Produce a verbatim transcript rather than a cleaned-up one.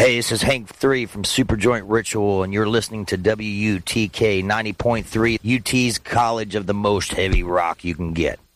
Hey, this is Hank three from Superjoint Ritual, and you're listening to W U T K ninety point three, U T's College of the most heavy rock you can get.